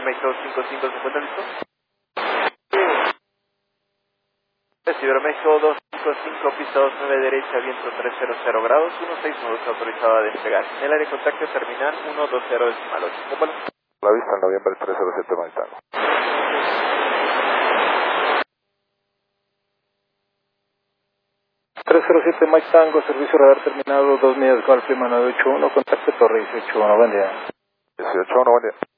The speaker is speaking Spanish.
Ciberoméxico 55, ¿se encuentra listo? Ciberoméxico 255, pista 29 derecha, viento 300 grados, 169 autorizado a despegar. En el área de contacto terminal 120.8. ¿Cómo? La vista en noviembre 307 Mike Tango. 307 Mike Tango, servicio radar terminado, 2 millas con el clima 981, contacto Torre 181, buen día. 181, buen día.